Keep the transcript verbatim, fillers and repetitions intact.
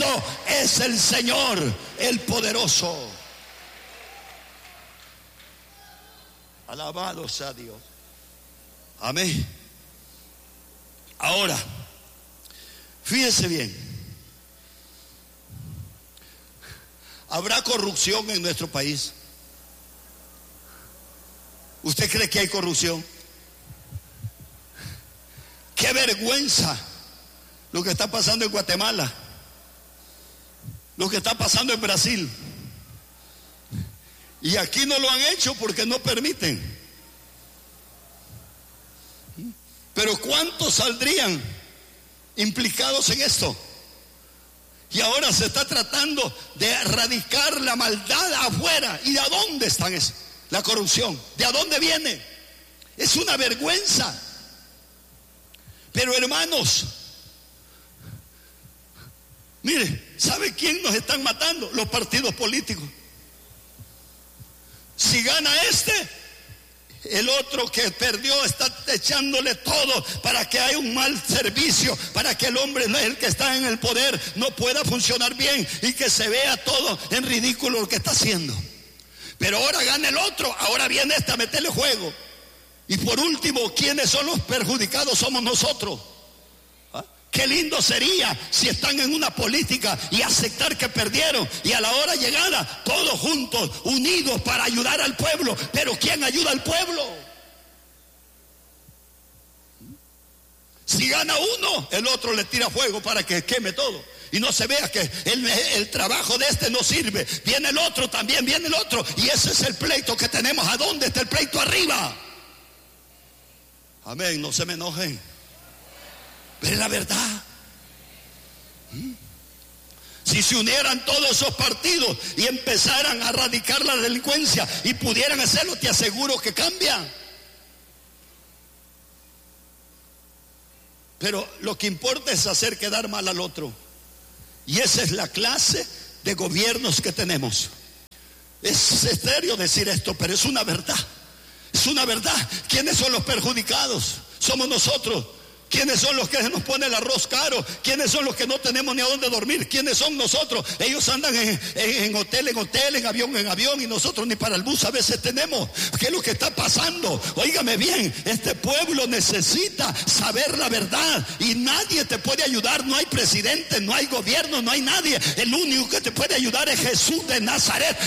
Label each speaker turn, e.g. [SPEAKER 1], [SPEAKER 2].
[SPEAKER 1] nuestro es el Señor, el poderoso. Alabado sea Dios. Amén. Ahora, fíjese bien. ¿Habrá corrupción en nuestro país? ¿Usted cree que hay corrupción? ¡Qué vergüenza lo que está pasando en Guatemala! Lo que está pasando en Brasil. Y aquí no lo han hecho porque no permiten. Pero ¿cuántos saldrían implicados en esto? Y ahora se está tratando de erradicar la maldad afuera. ¿Y de dónde está la corrupción? ¿De dónde viene? Es una vergüenza. Pero hermanos, mire, ¿sabe quién nos están matando? Los partidos políticos. Si gana este, el otro que perdió está echándole todo para que haya un mal servicio, para que el hombre, el que está en el poder, no pueda funcionar bien y que se vea todo en ridículo lo que está haciendo. Pero ahora gana el otro, ahora viene este a meterle juego. Y por último, ¿quiénes son los perjudicados? Somos nosotros. ¿Ah? Qué lindo sería si están en una política y aceptar que perdieron y a la hora llegada todos juntos, unidos para ayudar al pueblo. Pero ¿quién ayuda al pueblo? Si gana uno, el otro le tira fuego para que queme todo y no se vea que el, el trabajo de este no sirve. Viene el otro, también viene el otro, y ese es el pleito que tenemos. ¿A dónde está el pleito? Arriba. Amén, no se me enojen. Pero es la verdad. ¿Mm? Si se unieran todos esos partidos y empezaran a erradicar la delincuencia y pudieran hacerlo, te aseguro que cambian. Pero lo que importa es hacer quedar mal al otro. Y esa es la clase de gobiernos que tenemos. Es serio decir esto, pero es una verdad. Es una verdad. ¿Quiénes son los perjudicados? Somos nosotros. ¿Quiénes son los que nos ponen el arroz caro? ¿Quiénes son los que no tenemos ni a dónde dormir? ¿Quiénes son nosotros? Ellos andan en, en, en hotel, en hotel, en avión, en avión, y nosotros ni para el bus a veces tenemos. ¿Qué es lo que está pasando? Óigame bien, este pueblo necesita saber la verdad y nadie te puede ayudar. No hay presidente, no hay gobierno, no hay nadie. El único que te puede ayudar es Jesús de Nazaret.